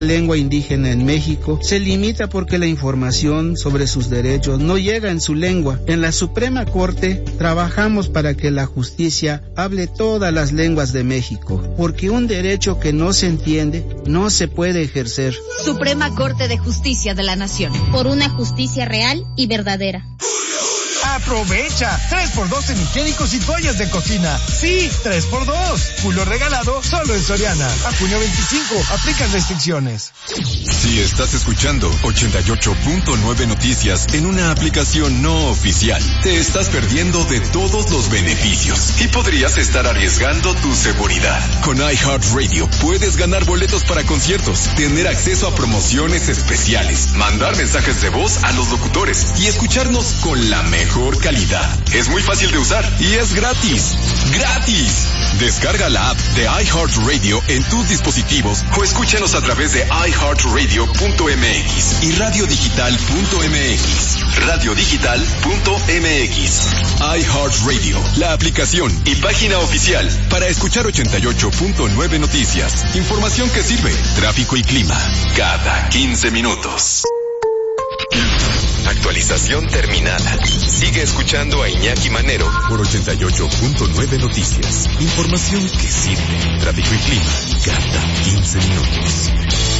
lengua indígena en México se limita porque la información sobre sus derechos no llega en su lengua. En la Suprema Corte trabajamos para que la justicia hable todas las lenguas de México, porque un derecho que no se entiende no se puede ejercer. Suprema Corte de Justicia de la Nación. Por una justicia real y verdadera. ¡Aprovecha! 3x2 en higiénicos y toallas de cocina. ¡Sí! 3x2. Julio regalado solo en Soriana. A junio 25. Aplican restricciones. Si estás escuchando 88.9 Noticias en una aplicación no oficial, te estás perdiendo de todos los beneficios y podrías estar arriesgando tu seguridad. Con iHeartRadio puedes ganar boletos para conciertos, tener acceso a promociones especiales, mandar mensajes de voz a los locutores y escucharnos con la mejor calidad. Es muy fácil de usar y es gratis. ¡Gratis! Descarga la app de iHeartRadio en tus dispositivos o escúchanos a través de iHeartRadio.mx y radiodigital.mx. Radiodigital.mx. iHeartRadio, la aplicación y página oficial para escuchar 88.9 Noticias. Información que sirve. Tráfico y clima cada 15 minutos. Actualización terminada. Sigue escuchando a Iñaki Manero por 88.9 Noticias. Información que sirve. Tráfico y clima cada 15 minutos.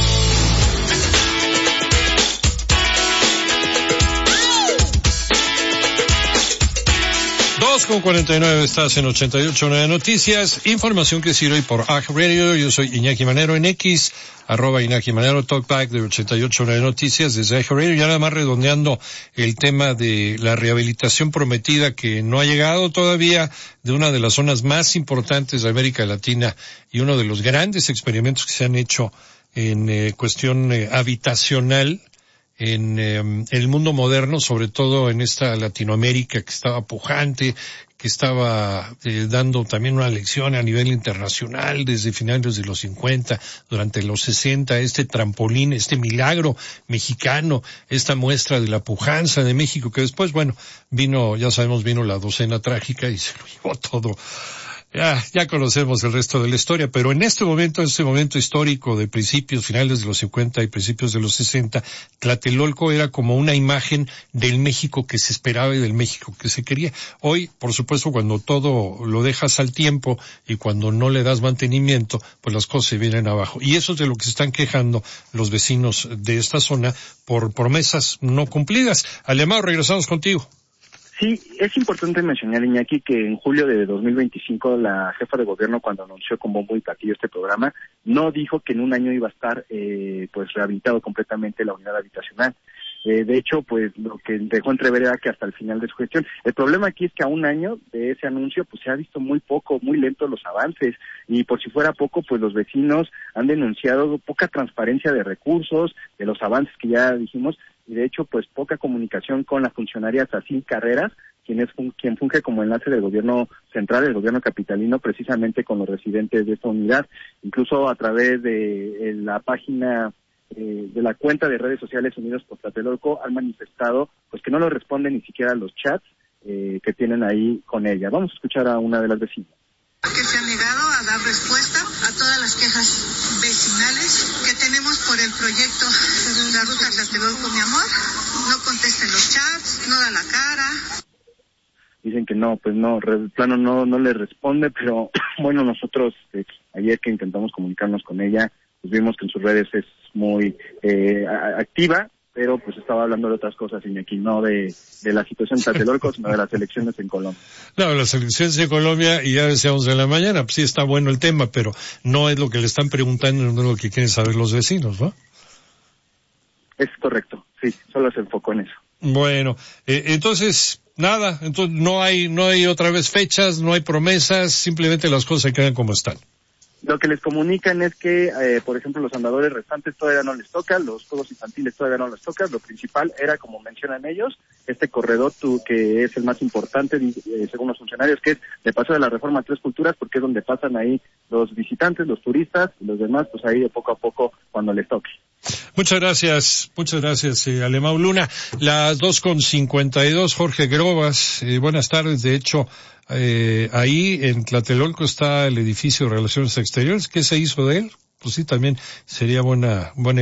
2:49, estás en 88.9 Noticias, información que sirve por iHeartRadio. Yo soy Iñaki Manero en X, @Iñaki Manero, Talkback de 88.9 Noticias desde iHeartRadio. Ya nada más redondeando el tema de la rehabilitación prometida que no ha llegado todavía de una de las zonas más importantes de América Latina y uno de los grandes experimentos que se han hecho en cuestión habitacional en el mundo moderno, sobre todo en esta Latinoamérica que estaba pujante, que estaba dando también una lección a nivel internacional desde finales de los 50, durante los 60, este trampolín, este milagro mexicano, esta muestra de la pujanza de México, que después, bueno, vino, ya sabemos, vino la docena trágica y se lo llevó todo. Ya conocemos el resto de la historia, pero en este momento histórico de principios, finales de los 50 y principios de los 60, Tlatelolco era como una imagen del México que se esperaba y del México que se quería. Hoy, por supuesto, cuando todo lo dejas al tiempo y cuando no le das mantenimiento, pues las cosas se vienen abajo. Y eso es de lo que se están quejando los vecinos de esta zona por promesas no cumplidas. Alemão, regresamos contigo. Sí, es importante mencionar, Iñaki, que en julio de 2025 la jefa de gobierno, cuando anunció con bombo y platillo este programa, no dijo que en un año iba a estar pues rehabilitado completamente la unidad habitacional. De hecho, pues lo que dejó entrever era que hasta el final de su gestión. El problema aquí es que a un año de ese anuncio, pues se ha visto muy poco, muy lento los avances. Y por si fuera poco, pues los vecinos han denunciado poca transparencia de recursos, de los avances que ya dijimos, y de hecho, pues poca comunicación con la funcionaria Sacín Carreras, quien funge como enlace del gobierno central, del gobierno capitalino, precisamente con los residentes de esta unidad. Incluso a través de la página de la cuenta de redes sociales Unidos por Tlatelolco han manifestado pues que no lo responden ni siquiera los chats que tienen ahí con ella. Vamos a escuchar a una de las vecinas. Que se ha negado a dar respuesta a todas las quejas vecinales que tenemos por el proyecto de la ruta Tlatelolco, mi amor. No contesta los chats, no da la cara. Dicen que no, pues no, el plano no le responde, pero bueno, nosotros ayer que intentamos comunicarnos con ella, pues vimos que en sus redes es muy activa, pero pues estaba hablando de otras cosas, Iñaki, no de la situación de Tlatelolco, sino de las elecciones en Colombia. No, las elecciones en Colombia, y ya decíamos en la mañana, pues sí está bueno el tema, pero no es lo que le están preguntando, no es lo que quieren saber los vecinos, ¿no? Es correcto, sí, solo se enfocó en eso. Bueno, entonces no hay otra vez fechas, no hay promesas, simplemente las cosas se quedan como están. Lo que les comunican es que, por ejemplo, los andadores restantes todavía no les toca, los juegos infantiles todavía no les toca. Lo principal era, como mencionan ellos, este corredor que es el más importante, según los funcionarios, que es de Paseo de la Reforma a Tres Culturas, porque es donde pasan ahí los visitantes, los turistas, y los demás, pues ahí de poco a poco cuando les toque. Muchas gracias, Alemão Luna. Las 2:52, Jorge Grobas, buenas tardes. De hecho, ahí en Tlatelolco está el edificio de Relaciones Exteriores. ¿Qué se hizo de él? pues sí, también sería buena